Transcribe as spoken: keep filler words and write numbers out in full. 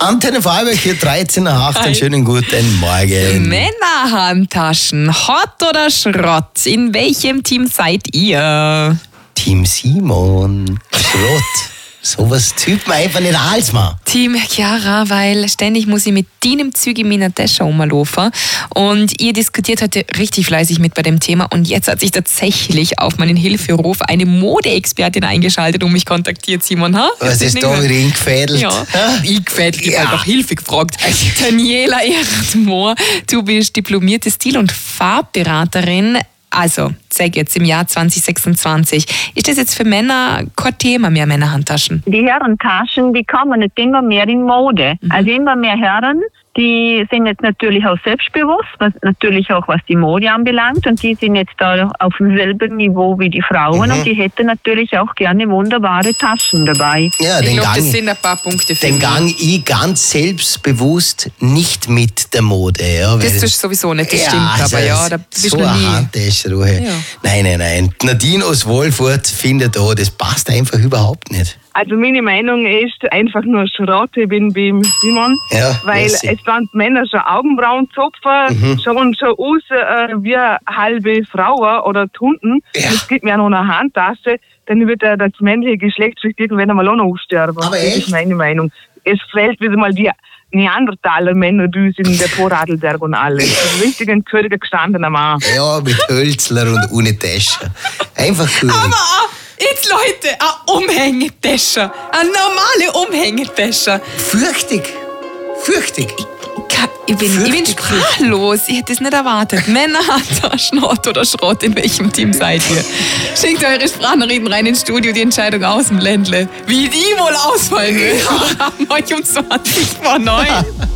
Antenne Vorarlberg hier dreizehn Uhr acht. Einen schönen guten Morgen. Männerhandtaschen, Hot oder Schrott? In welchem Team seid ihr? Team Simon. Schrott. Sowas tut man einfach nicht als Mann. Team Chiara, weil ständig muss ich mit deinem Züge in meiner Tasche rumlaufen. Und ihr diskutiert heute richtig fleißig mit bei dem Thema. Und jetzt hat sich tatsächlich auf meinen Hilferuf eine Modeexpertin eingeschaltet und mich kontaktiert, Simon. Ha? Was ist da wieder eingefädelt? Ja, eingefädelt. Ich Ja. habe einfach Hilfe gefragt. Daniela Erdmoor, du bist diplomierte Stil- und Farbberaterin. Also, sag jetzt im Jahr zwanzig sechsundzwanzig. Ist das jetzt für Männer kein Thema mehr, Männerhandtaschen? Die Herrentaschen, die kommen jetzt immer mehr in Mode. Mhm. Also immer mehr Herren, die sind jetzt natürlich auch selbstbewusst, was, natürlich auch was die Mode anbelangt. Und die sind jetzt da auf demselben Niveau wie die Frauen. Mhm. Und die hätten natürlich auch gerne wunderbare Taschen dabei. Ja, Ich den glaube, das Gang, sind ein paar Punkte für den mich. Gang ich ganz selbstbewusst nicht mit der Mode. Ja, Das weil- ist sowieso nicht, das ja, stimmt. also Aber ja, da bist so du noch eine nie. Handtaschenruhe. Ja. Nein, nein, nein. Nadine aus Wolfurt findet da, das passt einfach überhaupt nicht. Also meine Meinung ist einfach nur Schrott, ich bin beim Simon, Ja, weil merci. es waren Männer schon Augenbrauen zupfen, Mhm. schauen schon aus äh, wie halbe Frauen oder Hunden. Ja. Es gibt mir noch eine Handtasche, dann wird äh, das männliche Geschlecht vielleicht irgendwann einmal auch noch aussterben. Aber das echt? ist meine Meinung. Es fehlt wieder mal die Neandertaler Männer, die sind der Vorarlberg und alles. Also richtig ein gehöriger gestandener Mann. Ja, mit Hölzler und ohne Tasche. Einfach cool. Aber ah, jetzt Leute, eine Umhängetasche. Eine normale Umhängetasche. Fürchtig. Fürchtig. Ich bin, ich bin Fürchtig, sprachlos. Ich hätte es nicht erwartet. Männerhandtaschen, Hot oder Schrott, in welchem Team seid ihr? Schickt eure Sprachnachrichten rein ins Studio, die Entscheidung aus dem Ländle. Wie die wohl ausfallen will. Wir haben euch um zwanzig vor neun.